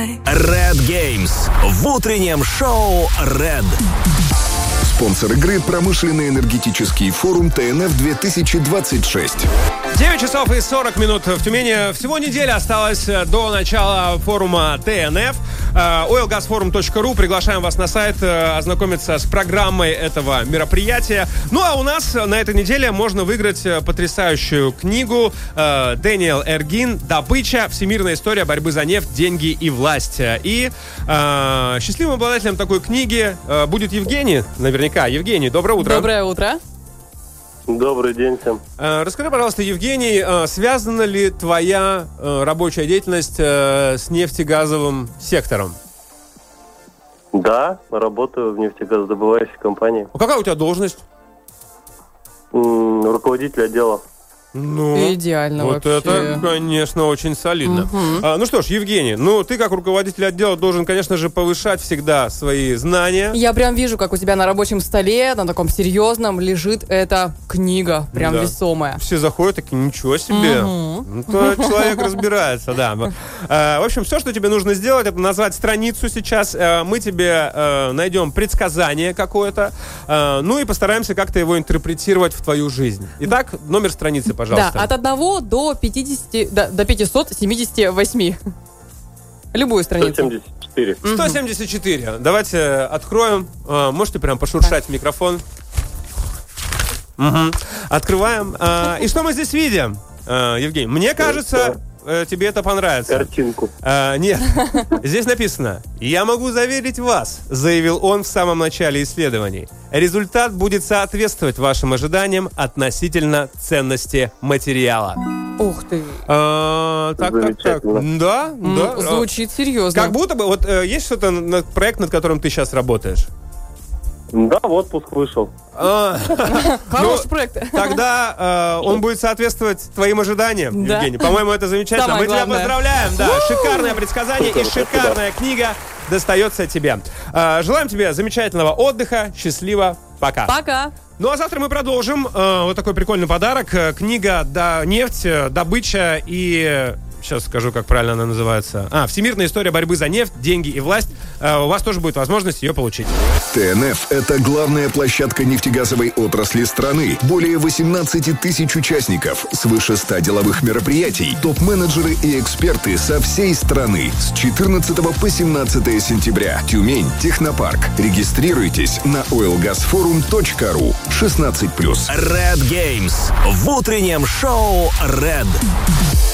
Red Games в утреннем шоу Red. Спонсор игры – промышленный энергетический форум ТНФ-2026. 9 часов и 40 минут в Тюмени. Всего неделя осталось до начала форума ТНФ. oilgasforum.ru. Приглашаем вас на сайт ознакомиться с программой этого мероприятия. Ну а у нас на этой неделе можно выиграть потрясающую книгу Дэниел Эргин «Добыча. Всемирная история борьбы за нефть, деньги и власть». И счастливым обладателем такой книги будет Евгений, наверняка. Евгений, доброе утро. Доброе утро. Добрый день всем. Расскажи, пожалуйста, Евгений, связана ли твоя рабочая деятельность с нефтегазовым сектором? Да, работаю в нефтегазодобывающей компании. Какая у тебя должность? Руководитель отдела. Ну, идеально вот вообще. это, конечно, очень солидно. Ну что ж, Евгений, ты как руководитель отдела должен, конечно же, повышать всегда свои знания. Я прям вижу, как у тебя на рабочем столе, на таком серьезном, лежит эта книга, прям весомая. Все заходят, такие, ничего себе. То человек разбирается, да. В общем, все, что тебе нужно сделать, это назвать страницу сейчас. Мы тебе найдем предсказание какое-то, ну и постараемся как-то его интерпретировать в твою жизнь. Итак, номер страницы, пожалуйста. Да, от 1 до 50, до 578. Любую страницу. 174. 174. Давайте откроем. Можете прям пошуршать в микрофон. Открываем. И что мы здесь видим, Евгений? Мне кажется, тебе это понравится. Картинку. Нет. Здесь написано: «Я могу заверить вас», — заявил он в самом начале исследований, «результат будет соответствовать вашим ожиданиям относительно ценности материала». Ух ты. Так. Да. Звучит серьезно. Как будто бы, вот есть что-то, проект, над которым ты сейчас работаешь? Да, в отпуск вышел. Хороший проект. Тогда он будет соответствовать твоим ожиданиям, Да. Евгений. По-моему, это замечательно. Самое Мы тебя главное. поздравляем. Да, шикарное предсказание и шикарная книга достается тебе. Желаем тебе замечательного отдыха. Счастливо. Пока. Пока. Ну а завтра мы продолжим. Вот такой прикольный подарок. Книга «Нефть, добыча и...» Сейчас скажу, как правильно она называется. «Всемирная история борьбы за нефть, деньги и власть». У вас тоже будет возможность ее получить. ТНФ – это главная площадка нефтегазовой отрасли страны. Более 18 тысяч участников, свыше 100 деловых мероприятий, топ-менеджеры и эксперты со всей страны. С 14 по 17 сентября. Тюмень, Технопарк. Регистрируйтесь на oilgasforum.ru. 16+. Red Games в утреннем шоу Red.